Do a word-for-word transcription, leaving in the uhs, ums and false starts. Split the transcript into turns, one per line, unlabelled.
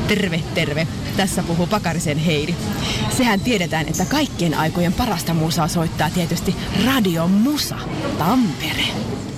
Terve, terve. Tässä puhuu Pakarisen Heidi. Sehän tiedetään, että kaikkien aikojen parasta musaa soittaa tietysti Radio Musa, Tampere.